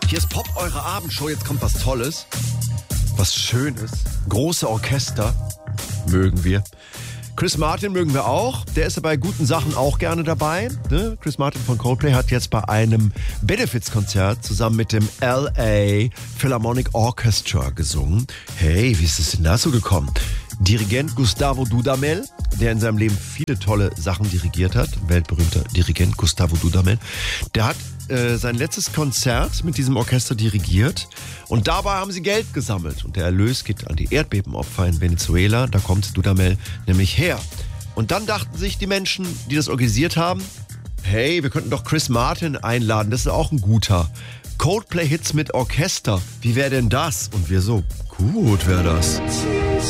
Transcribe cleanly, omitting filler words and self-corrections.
Hier ist Pop, eure Abendshow. Jetzt kommt was Tolles, was Schönes. Große Orchester mögen wir. Chris Martin mögen wir auch. Der ist ja bei guten Sachen auch gerne dabei. Ne? Chris Martin von Coldplay hat jetzt bei einem Benefizkonzert zusammen mit dem LA Philharmonic Orchestra gesungen. Hey, wie ist es denn dazu gekommen? Dirigent Gustavo Dudamel, der in seinem Leben viele tolle Sachen dirigiert hat, weltberühmter Dirigent Gustavo Dudamel, der hat sein letztes Konzert mit diesem Orchester dirigiert und dabei haben sie Geld gesammelt und der Erlös geht an die Erdbebenopfer in Venezuela, da kommt Dudamel nämlich her. Und dann dachten sich die Menschen, die das organisiert haben, hey, wir könnten doch Chris Martin einladen, das ist auch ein guter. Coldplay-Hits mit Orchester, wie wäre denn das? Und wir so, gut wäre das.